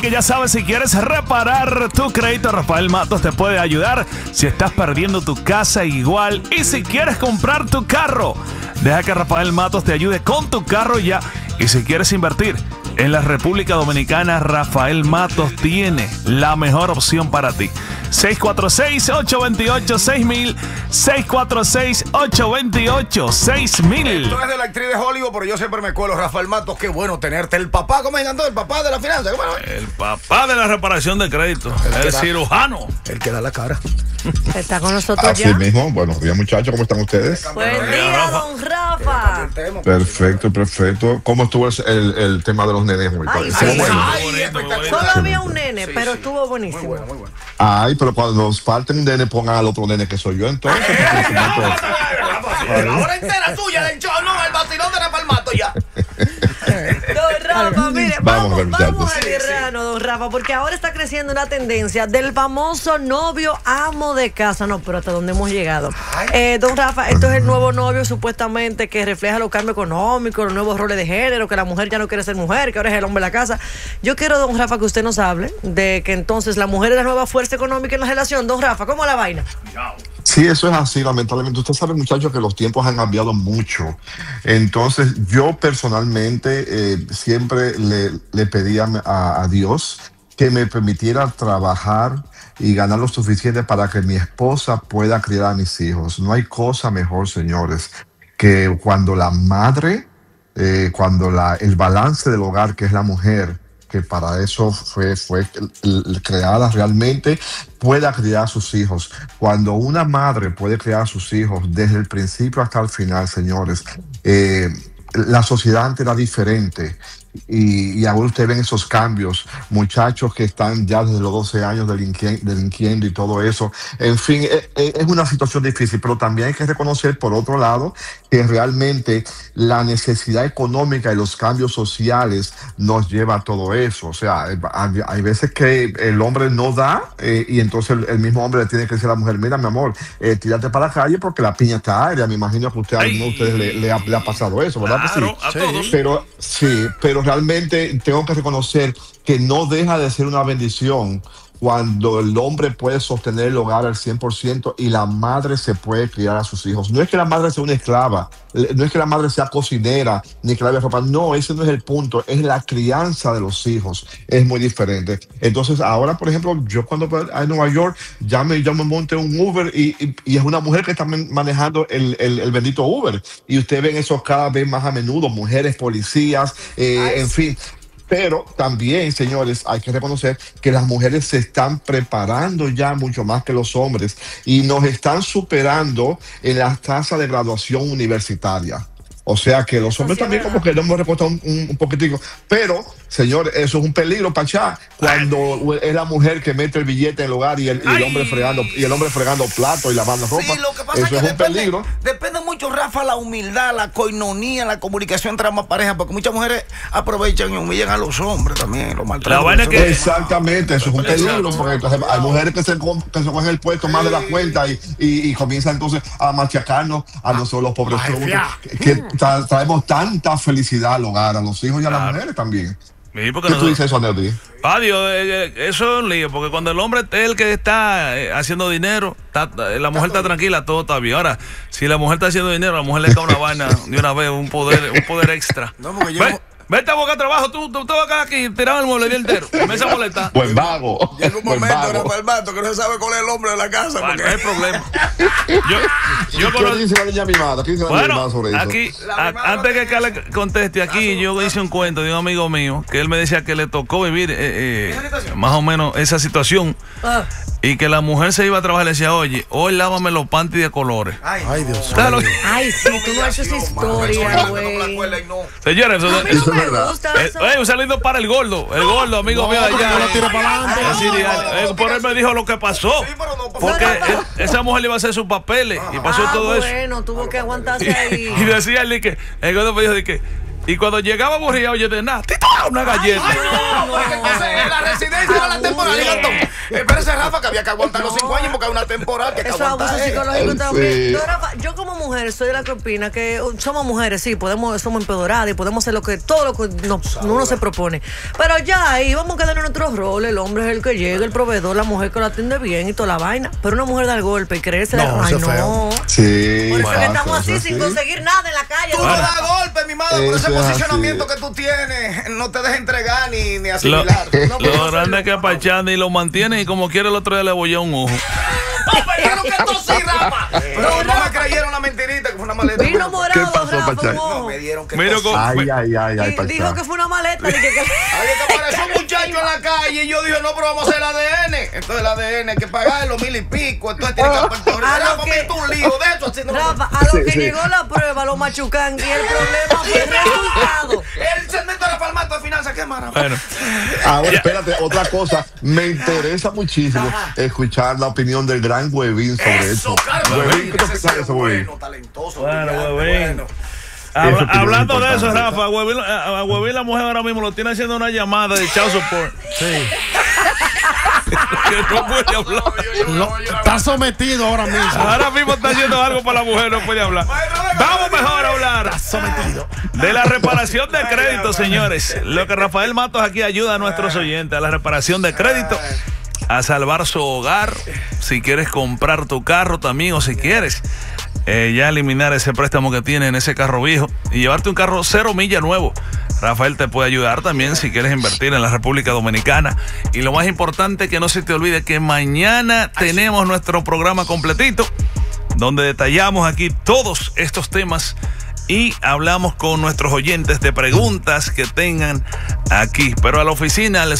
que ya sabes, si quieres reparar tu crédito, Rafael Matos te puede ayudar. Si estás perdiendo tu casa, igual. Y si quieres comprar tu carro, deja que Rafael Matos te ayude con tu carro ya. Y si quieres invertir en la República Dominicana, Rafael Matos tiene la mejor opción para ti. 646-828-6000, 646-828-6000. Esto es de la actriz de Hollywood, pero yo siempre me cuelo. Rafael Matos, qué bueno tenerte. El papá, ¿cómo es el papá de la finanza? El papá de la reparación de crédito, el cirujano. El que da la cara. Está con nosotros Así ya. mismo, buenos días muchachos, ¿cómo están ustedes? Buen día, don Rafa. Perfecto, perfecto. ¿Cómo estuvo el tema de los nenes? Ay, ¿Estuvo sí, bueno? Solo había un nene, pero estuvo buenísimo. Muy bueno, muy bueno. Ay, pero cuando nos falten un nene, pongan al otro nene que soy yo, entonces. Ahora entera tuya del show, no, el vacilón de Rafael Matos ya. Don Rafa, mire, Vamos a ver, vamos al muchachos. grano, don Rafa, porque ahora está creciendo una tendencia del famoso novio amo de casa. No, pero hasta dónde hemos llegado. Don Rafa, esto es el nuevo novio supuestamente que refleja los cambios económicos, los nuevos roles de género, que la mujer ya no quiere ser mujer, que ahora es el hombre de la casa. Yo quiero, don Rafa, que usted nos hable de que entonces la mujer es la nueva fuerza económica en la relación. Don Rafa, ¿cómo es la vaina? Sí, eso es así, lamentablemente. Usted sabe, muchachos, que los tiempos han cambiado mucho. Entonces, yo personalmente siempre le pedía a Dios que me permitiera trabajar y ganar lo suficiente para que mi esposa pueda criar a mis hijos. No hay cosa mejor, señores, que cuando la madre, el balance del hogar, que es la mujer, que para eso fue creada realmente, pueda criar a sus hijos. Cuando una madre puede criar a sus hijos desde el principio hasta el final, señores, la sociedad antes era diferente. Y ahora ustedes ven esos cambios, muchachos que están ya desde los 12 años delinquiendo y todo eso. En fin, es una situación difícil, pero también hay que reconocer, por otro lado, que realmente la necesidad económica y los cambios sociales nos lleva a todo eso. O sea, hay veces que el hombre no da y entonces el mismo hombre le tiene que decir a la mujer: mira, mi amor, tírate para la calle porque la piña está aérea. Me imagino que a alguno de ustedes le ha pasado eso, ¿verdad? Claro, Que sí. a todos. Pero realmente tengo que reconocer que no deja de ser una bendición cuando el hombre puede sostener el hogar al 100% y la madre se puede criar a sus hijos. No es que la madre sea una esclava, no es que la madre sea cocinera, ni que la vea ropa. No, ese no es el punto, es la crianza de los hijos. Es muy diferente. Entonces, ahora, por ejemplo, yo cuando voy a Nueva York, ya me monté un Uber y es una mujer que está manejando el bendito Uber. Y ustedes ven eso cada vez más a menudo, mujeres policías, en fin. Pero también, señores, hay que reconocer que las mujeres se están preparando ya mucho más que los hombres y nos están superando en las tasas de graduación universitaria. O sea que los hombres también como que lo hemos repuesto un poquitico. Pero, señores, eso es un peligro, Pachá, cuando es la mujer que mete el billete en el hogar y el hombre fregando platos y lavando ropa. Sí, lo que pasa eso es que un peligro. depende mucho, Rafa, la humildad, la coinonía, la comunicación entre ambas parejas, porque muchas mujeres aprovechan y humillan a los hombres también, los maltratan. La vaina es que- Exactamente, eso es un peligro, porque entonces hay mujeres que se cogen el puesto más de la cuenta y comienzan entonces a machacarnos a nosotros los pobres que traemos tanta felicidad al hogar, a los hijos y a las mujeres también. Sí, porque ¿Qué tú dices eso, Nelly? Adiós, eso es un lío, porque cuando el hombre es el que está haciendo dinero, la mujer está tranquila, todo está bien. Ahora, si la mujer está haciendo dinero, a la mujer le cae una vaina de una vez, un poder extra. No, porque yo- Vete a buscar trabajo, tú te vas a quedar aquí tirado el mueble el día entero. Me esa molesta. Buen vago. Llega un Buen momento, vago. Rafael Matos, que no se sabe cuál es el hombre de la casa. Bueno, Porque no hay problema. Yo ¿Qué conozco. dice la niña mimada? ¿Qué dice la niña Bueno, mimada sobre eso? aquí, antes que Carla conteste, aquí yo hice un cuento de un amigo mío que él me decía que le tocó vivir más o menos esa situación y que la mujer se iba a trabajar y le decía: oye, hoy lávame los panties de colores. ay, Dios ¿Sabes lo que- Ay, sí, tú no has hecho esa historia, güey. Señores, A mí Eso no es me verdad. gusta eso. un saludo para el gordo, amigo mío de allá. no lo tiro para adelante. Por él me dijo lo que pasó. Porque esa mujer le iba a hacer sus papeles y pasó todo eso. Bueno, tuvo que aguantarse ahí. Y decía él que el gordo me dijo de que Y cuando llegaba aburrido, oye, de nada, Tito, una galleta. Ay, no, porque entonces en la residencia era la temporada. Espérese, Rafa, que había que aguantar los 5 años porque hay una temporada que hay que Eso es abuso aguantar. psicológico también. Sí. No, Rafa, yo como mujer soy de la que opina que somos mujeres, sí, somos empoderadas y podemos hacer todo lo que uno se propone. Pero ya ahí vamos a quedar en nuestros roles. El hombre es el que llega, el proveedor, la mujer que lo atiende bien y toda la vaina. Pero una mujer dar golpe y creerse, No, ay, eso es feo. no. Sí, Por eso es que pasa, estamos así eso sin sí. conseguir nada en la calle. Tú no das golpe, mi madre, por ese Eso es posicionamiento así. que tú tienes. No te dejes entregar ni Lo, asimilar. No, lo grande es que apachando y lo mantiene y como quiere el otro día le bollea un ojo. me dijeron que esto sí, Rafa. Pero no me creyeron la mentirita, que fue una maleta. Vino morado, ¿Qué pasó, Rafa, Pachá? un No, ojo. me dieron que Mira esto sí. cómo- Ay, Y dijo que fue una maleta. Dije que... Oye, que apareció un muchacho en la calle y yo dije, no, pero vamos a hacer el ADN. Entonces el ADN hay que pagar los 1000 y pico. Entonces tiene que Puerto Rico. A lo Rafa, que- mira, tú un lío de eso. Así no, Rafa, a lo que Sí. llegó la prueba, lo machucan y el problema fue el resultado. El segmento de la Palmato de finanzas, ¿qué más, Rafa? Bueno, Ahora, espérate, otra cosa. Me interesa muchísimo escuchar la opinión del gran Huevín sobre Eso, eso. claro. Huevín, ¿qué te Ese piensas de es eso, Huevín? bueno, talentoso. Bueno, brillante, Huevín. bueno. Eso es hablando de eso, importante. Rafa, a Huevín la mujer ahora mismo lo tiene haciendo una llamada de child support. Sí. Que no puede hablar. Está sometido ahora mismo. Ahora mismo está haciendo algo para la mujer, no puede hablar. Vamos mejor a hablar de la reparación de crédito, señores. Lo que Rafael Matos aquí ayuda a nuestros oyentes a la reparación de crédito, a salvar su hogar, si quieres comprar tu carro también o si quieres ya eliminar ese préstamo que tienes en ese carro viejo y llevarte un carro 0 milla nuevo. Rafael te puede ayudar también si quieres invertir en la República Dominicana. Y lo más importante, que no se te olvide que mañana tenemos nuestro programa completito, donde detallamos aquí todos estos temas y hablamos con nuestros oyentes de preguntas que tengan aquí. Pero a la oficina, al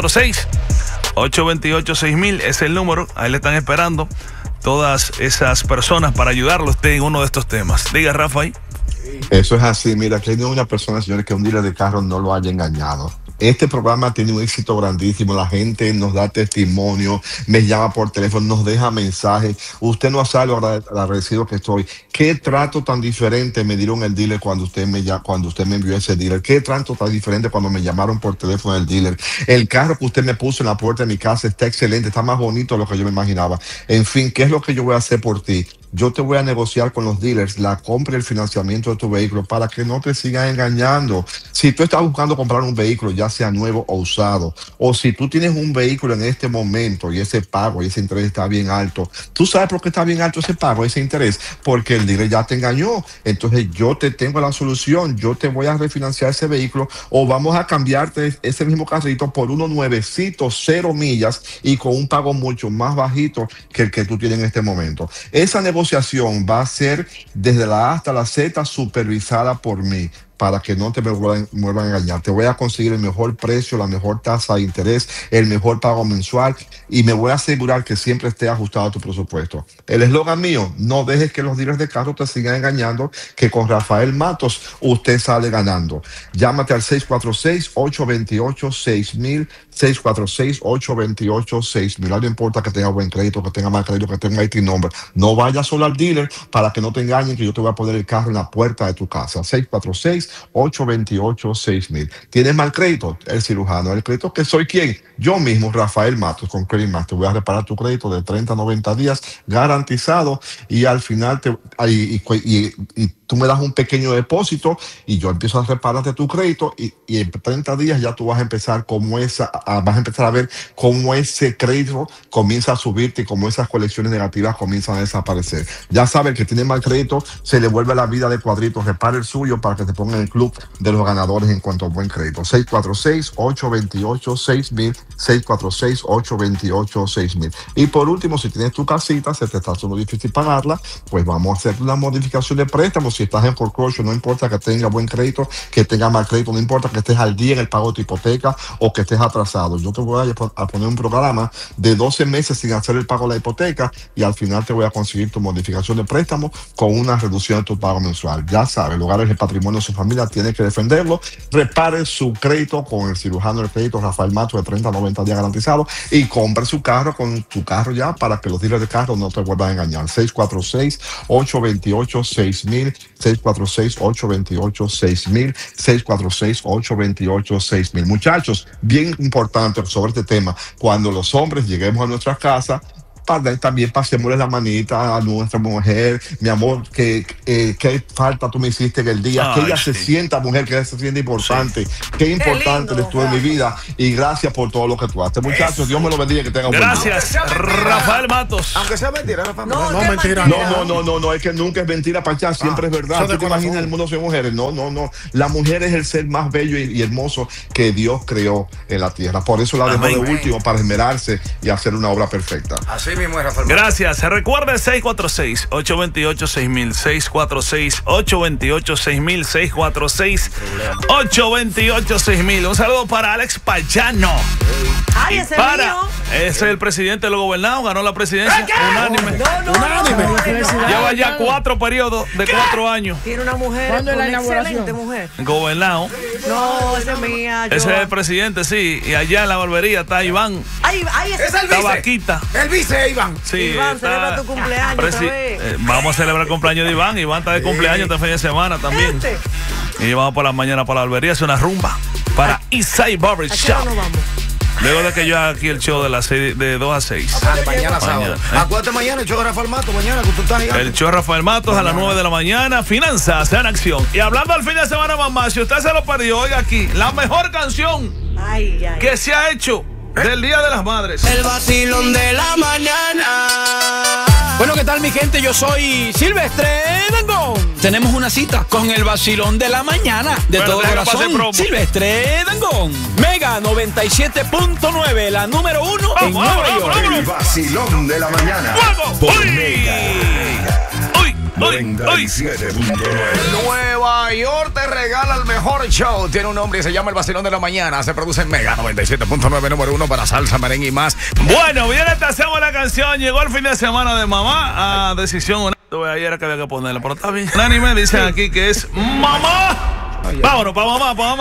646-828-6000 es el número. Ahí le están esperando todas esas personas para ayudarlo usted en uno de estos temas. Diga, Rafael. Eso es así. Mira, que hay una persona, señores, que un dealer de carro no lo haya engañado. Este programa tiene un éxito grandísimo. La gente nos da testimonio, me llama por teléfono, nos deja mensajes. Usted no sabe lo agradecido que estoy. Qué trato tan diferente me dieron el dealer cuando usted me envió ese dealer. Qué trato tan diferente cuando me llamaron por teléfono del dealer. El carro que usted me puso en la puerta de mi casa está excelente, está más bonito de lo que yo me imaginaba. En fin, ¿qué es lo que yo voy a hacer por ti? Yo te voy a negociar con los dealers la compra y el financiamiento de tu vehículo para que no te sigan engañando. Si tú estás buscando comprar un vehículo, ya sea nuevo o usado, o si tú tienes un vehículo en este momento y ese pago y ese interés está bien alto, ¿tú sabes por qué está bien alto ese pago, ese interés? Porque el dealer ya te engañó. Entonces yo te tengo la solución. Yo te voy a refinanciar ese vehículo o vamos a cambiarte ese mismo carrito por uno nuevecito, 0 millas y con un pago mucho más bajito que el que tú tienes en este momento. Esa negociación va a ser desde la A hasta la Z supervisada por mí, para que no te me vuelvan a engañar. Te voy a conseguir el mejor precio, la mejor tasa de interés, el mejor pago mensual y me voy a asegurar que siempre esté ajustado a tu presupuesto. El eslogan mío: no dejes que los dealers de carro te sigan engañando, que con Rafael Matos usted sale ganando. Llámate al 646-828-6000, 646-828-6000. No importa que tenga buen crédito, que tenga mal crédito, que tenga IT number. No vayas solo al dealer para que no te engañen, que yo te voy a poner el carro en la puerta de tu casa. 646-828-6000. ¿Tienes mal crédito? El cirujano. El crédito que soy ¿quién? Yo mismo, Rafael Matos, con Credit Master. Voy a reparar tu crédito de 30 a 90 días garantizado y al final tú me das un pequeño depósito y yo empiezo a repararte tu crédito y en 30 días ya tú vas a empezar vas a empezar a ver cómo ese crédito comienza a subirte y cómo esas colecciones negativas comienzan a desaparecer. Ya sabes, que tiene mal crédito se le vuelve la vida de cuadritos. Repara el suyo para que te ponga en el club de los ganadores en cuanto a buen crédito. 646-828-6000, 646-828-6000. Y por último, si tienes tu casita, se te está haciendo difícil pagarla, pues vamos a hacer una modificación de préstamo. Si estás en foreclosure, no importa que tenga buen crédito, que tenga mal crédito, no importa que estés al día en el pago de tu hipoteca o que estés atrasado. Yo te voy a poner un programa de 12 meses sin hacer el pago de la hipoteca y al final te voy a conseguir tu modificación de préstamo con una reducción de tu pago mensual. Ya sabes, el hogar es el patrimonio de su familia, tiene que defenderlo. Repare su crédito con el cirujano del crédito Rafael Matos, de 30 a 90 días garantizado, y compre su carro con tu carro ya para que los dealers de carro no te vuelvan a engañar. 646-828-6000, 646-828-6000, 646-828-6000. Muchachos, bien importante sobre este tema, cuando los hombres lleguemos a nuestras casas, también pasémosle la manita a nuestra mujer, mi amor, qué falta tú me hiciste en el día, que ella se sienta mujer, que ella se sienta importante, qué importante eres tú en mi vida, y gracias por todo lo que tú haces. Muchachos, Dios me lo bendiga, que tengan un buen día. Gracias, Rafael Matos. Aunque sea mentira, Rafael. No, mentira. No, es que nunca es mentira, Pachá, siempre es verdad. ¿Tú te imaginas el mundo sin mujeres? No. La mujer es el ser más bello y hermoso que Dios creó en la tierra. Por eso la dejó de último, para esmerarse y hacer una obra perfecta. Así mismo es, Rafael. Gracias. Se recuerda 646-828-6000, 646-828-6000, 646-828-6000. Un saludo para Alex Payano. Ay, ese mío. Ese es el presidente de los gobernados, ganó la presidencia. Unánime. Unánime. Lleva ya 4 periodos de 4 años. Tiene una mujer, ¿Cuándo es la una inauguración? excelente mujer. Gobernado. No, esa es mía. Ese es el presidente, sí. Y allá en la barbería está Iván. Ay, ese Es el Está vice. Vaquita. El vice, Iván. Sí, Iván, celebra tu cumpleaños otra vez. Vamos a celebrar el cumpleaños de Iván. Iván está de cumpleaños este fin de semana también. Y vamos por la mañana para la barbería. Es una rumba para Isai Barber ¿A qué hora Shop. nos vamos? Luego de que yo haga aquí el show de las 6, de 2 a 6. Mañana sábado. Acuérdate mañana, el show de Rafael Matos, mañana, que tú estás gigante. El show Rafael Matos a las 9 de la mañana. Finanzas en acción. Y hablando del fin de semana, mamá, si usted se lo perdió, oiga aquí, la mejor canción Ay. que se ha hecho del Día de las Madres. El vacilón de la mañana. Bueno, ¿qué tal, mi gente? Yo soy Silvestre Dangond. Tenemos una cita con el vacilón de la mañana. De Bueno, todo deja que pase corazón, promo. Silvestre Dangond. Mega 97.9, la número 1 en Vamos, Nueva vamos, York. vamos. El vacilón de la mañana. ¡Fuego! Por ¡Uy! Mega ¡Uy! ¡Uy! 97.9. Nueva York te regala el mejor show. Tiene un nombre y se llama El Vacilón de la Mañana. Se produce en Mega 97.9, número 1 para salsa, merengue y más. Bueno, bien, te hacemos la canción. Llegó el fin de semana de mamá. Decisión unánime. Ayer era que había que ponerla, pero está bien. Unánime dicen aquí que es mamá. Vámonos, para mamá, para mamá.